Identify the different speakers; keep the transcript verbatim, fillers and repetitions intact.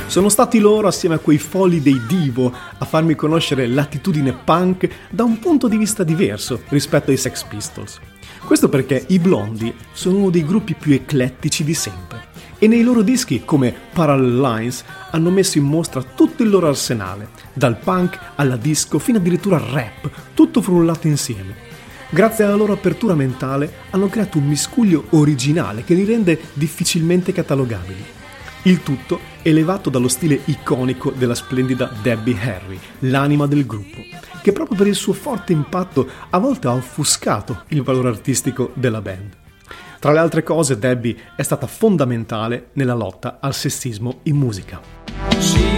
Speaker 1: Sono stati loro, assieme a quei folli dei Divo, a farmi conoscere l'attitudine punk da un punto di vista diverso rispetto ai Sex Pistols. Questo perché i Blondie sono uno dei gruppi più eclettici di sempre e nei loro dischi, come Parallel Lines, hanno messo in mostra tutto il loro arsenale, dal punk alla disco fino addirittura al rap, tutto frullato insieme. Grazie alla loro apertura mentale hanno creato un miscuglio originale che li rende difficilmente catalogabili. Il tutto elevato dallo stile iconico della splendida Debbie Harry, l'anima del gruppo, che proprio per il suo forte impatto a volte ha offuscato il valore artistico della band. Tra le altre cose, Debbie è stata fondamentale nella lotta al sessismo in musica.